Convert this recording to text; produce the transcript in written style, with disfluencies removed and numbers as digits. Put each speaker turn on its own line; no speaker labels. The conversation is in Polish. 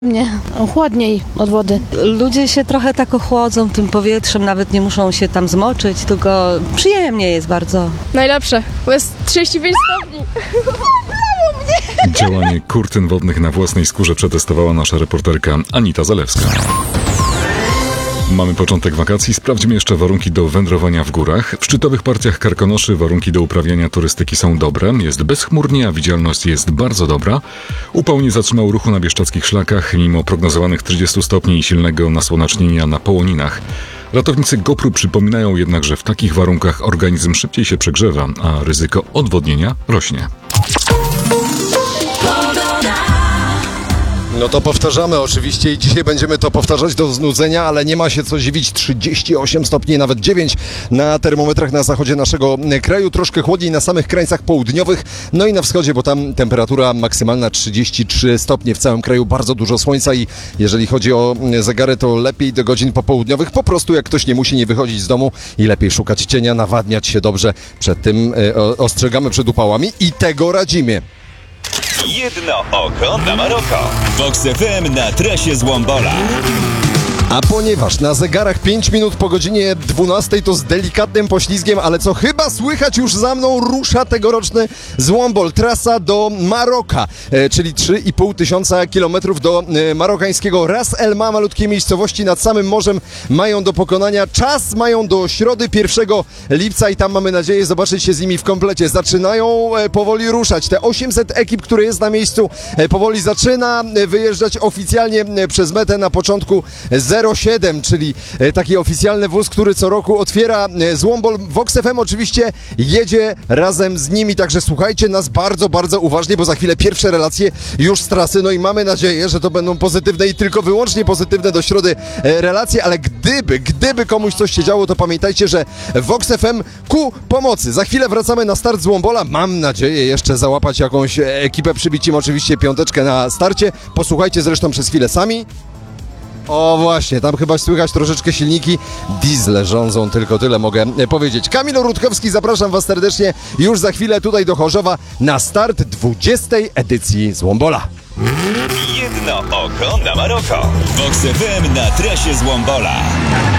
Nie, chłodniej od wody.
Ludzie się trochę tak ochłodzą tym powietrzem, nawet nie muszą się tam zmoczyć, tylko przyjemnie jest bardzo.
Najlepsze, bo jest 35 stopni.
Działanie kurtyn wodnych na własnej skórze przetestowała nasza reporterka Anita Zalewska. Mamy początek wakacji, sprawdźmy jeszcze warunki do wędrowania w górach. W szczytowych partiach Karkonoszy warunki do uprawiania turystyki są dobre, jest bezchmurnie, a widzialność jest bardzo dobra. Upał nie zatrzymał ruchu na bieszczadzkich szlakach, mimo prognozowanych 30 stopni i silnego nasłonecznienia na Połoninach. Ratownicy GoPru przypominają jednak, że w takich warunkach organizm szybciej się przegrzewa, a ryzyko odwodnienia rośnie.
No to powtarzamy oczywiście i dzisiaj będziemy to powtarzać do znudzenia, ale nie ma się co dziwić, 38 stopni, nawet 9 na termometrach na zachodzie naszego kraju, troszkę chłodniej na samych krańcach południowych, no i na wschodzie, bo tam temperatura maksymalna 33 stopnie w całym kraju, bardzo dużo słońca i jeżeli chodzi o zegary, to lepiej do godzin popołudniowych, po prostu jak ktoś nie musi nie wychodzić z domu i lepiej szukać cienia, nawadniać się dobrze, przed tym ostrzegamy przed upałami i tego radzimy.
Jedno oko na Maroko. Vox FM na trasie z Łombola.
A ponieważ na zegarach 5 minut po godzinie 12 to z delikatnym poślizgiem, ale co chyba słychać już za mną, rusza tegoroczny Złombol, trasa do Maroka, czyli 3,5 tysiąca kilometrów do marokańskiego Ras El Ma, malutkiej miejscowości nad samym morzem, mają do pokonania. Czas mają do środy 1 lipca i tam mamy nadzieję zobaczyć się z nimi w komplecie. Zaczynają powoli ruszać. Te 800 ekip, które jest na miejscu, powoli zaczyna wyjeżdżać oficjalnie przez metę na początku 07, czyli taki oficjalny wóz, który co roku otwiera Złombol. Vox FM oczywiście jedzie razem z nimi, także słuchajcie nas bardzo, bardzo uważnie, bo za chwilę pierwsze relacje już z trasy, no i mamy nadzieję, że to będą pozytywne i tylko wyłącznie pozytywne do środy relacje, ale gdyby komuś coś się działo, to pamiętajcie, że Vox FM ku pomocy. Za chwilę wracamy na start Złombola. Mam nadzieję jeszcze załapać jakąś ekipę, przybić im oczywiście piąteczkę na starcie. Posłuchajcie zresztą przez chwilę sami. O właśnie, tam chyba słychać troszeczkę silniki. Diesle rządzą, tylko tyle mogę powiedzieć. Kamil Rutkowski, zapraszam Was serdecznie już za chwilę tutaj do Chorzowa na start 20. edycji Złombola.
Jedno oko na Maroko. Vox FM na trasie z Łombola.